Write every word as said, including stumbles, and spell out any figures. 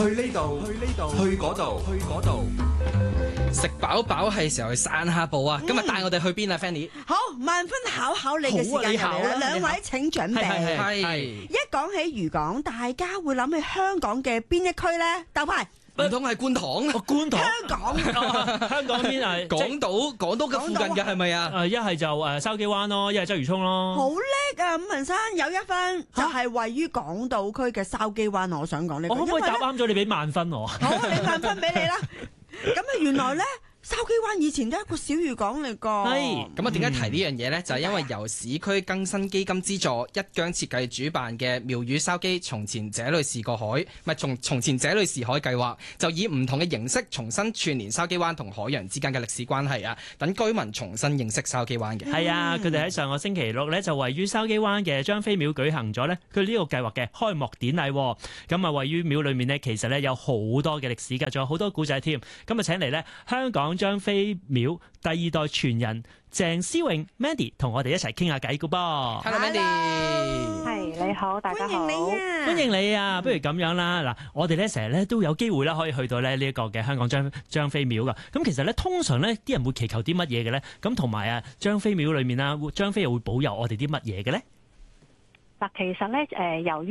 去呢度，去呢度，去嗰度，去嗰度。 食飽飽係時候去散下步啊！今日帶我哋去邊啊 Fanny？ 好，萬分考考你嘅時間嚟啦，兩位請準備。 係係係。 一講起漁港，大家會諗起香港嘅邊一區咧？鬥快！ 唔通係觀塘？ 哦，觀塘。 香港， 香港邊係？ 港島，港島嘅附近嘅係咪啊？ 誒，一係就誒筲箕灣咯，一係鰂魚涌咯。 好叻啊！伍文山有一分，就係位於港島區嘅筲箕灣。我想講呢個， 我可唔可以答啱咗？你俾萬分我。 好，你萬分俾你啦。咁啊，原來咧。筲箕灣以前都係一個小漁港嚟噶， 係咁啊？點解提呢樣嘢呢？就係因為由市區更新基金資助，一疆設計主辦嘅妙語筲箕從前這裏是個海，唔係從從前這裏是海計劃，就以唔同嘅形式重新串聯筲箕灣同海洋之間嘅歷史關係啊！等居民重新認識筲箕灣嘅。 係啊，佢哋喺上個星期六呢，就位於筲箕灣嘅張飛廟舉行咗呢佢呢個計劃嘅開幕典禮。咁啊，位於廟裏面呢，其實呢有好多嘅歷史㗎，仲有好多古仔添。咁啊，請嚟呢香港張飛廟第二代傳人鄭思穎 Mandy 同我哋一齊傾下偈噶噃。 Hello Mandy， 係你好，大家好， 歡迎你啊！ 歡迎你啊！不如咁樣啦，嗱，我哋咧成日咧都有機會咧可以去到咧呢一個嘅香港張張飛廟噶。咁其實咧通常咧啲人會祈求啲乜嘢嘅咧？咁同埋啊張飛廟裏面啊，張飛又會保佑我哋啲乜嘢嘅咧？ 嗱，其實咧誒由於